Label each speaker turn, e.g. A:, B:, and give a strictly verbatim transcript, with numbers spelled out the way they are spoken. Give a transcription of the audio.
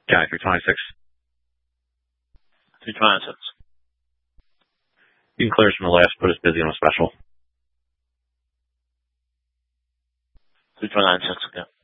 A: Guy, three twenty-six.
B: three twenty-six.
A: You can clear us from the last, put us busy on a special.
B: three twenty-six, okay.